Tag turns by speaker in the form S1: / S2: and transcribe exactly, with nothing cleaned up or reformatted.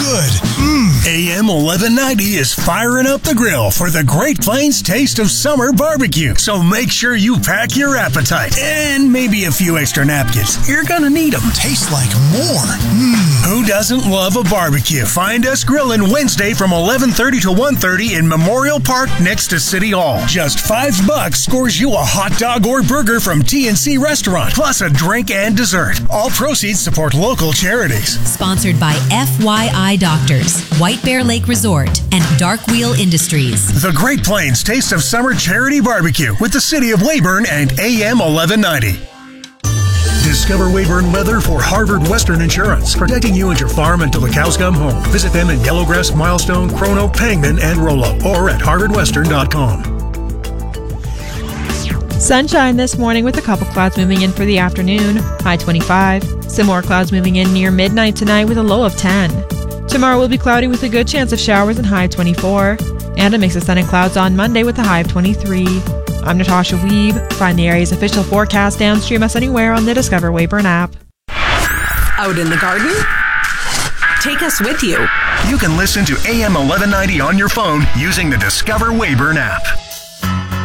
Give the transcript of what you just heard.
S1: good. Mmm.
S2: A M eleven ninety is firing up the grill for the Great Plains Taste of Summer Barbecue. So make sure you pack your appetite and maybe a few extra napkins. You're gonna need them.
S1: Tastes like more. Mmm.
S2: Who doesn't love a barbecue? Find us grilling Wednesday from eleven thirty to one thirty in Memorial Park next to City Hall. Just five bucks scores you a hot dog or burger from T N C Restaurant, plus a drink and dessert. All proceeds support local charities.
S3: Sponsored by F Y I Doctors, White Bear Lake Resort, and Dark Wheel Industries.
S2: The Great Plains Taste of Summer Charity Barbecue with the City of Weyburn and A M eleven ninety. Discover Weyburn Weather for Harvard Western Insurance, protecting you and your farm until the cows come home. Visit them in Yellowgrass, Milestone, Chrono, Pangman, and Rollo, or at harvard western dot com.
S4: Sunshine this morning with a couple clouds moving in for the afternoon, high twenty-five. Some more clouds moving in near midnight tonight with a low of ten. Tomorrow will be cloudy with a good chance of showers and high of twenty-four. And a mix of sun and clouds on Monday with a high of twenty-three. I'm Natasha Weeb. Find the area's official forecast downstream us anywhere on the Discover Weyburn app.
S5: Out in the garden? Take us with you.
S2: You can listen to A M eleven ninety on your phone using the Discover Weyburn app.